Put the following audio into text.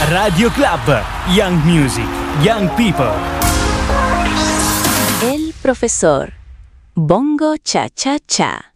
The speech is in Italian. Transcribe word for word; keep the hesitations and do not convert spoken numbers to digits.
Radio Club, Young Music, Young People. El profesor Bongo Cha Cha Cha.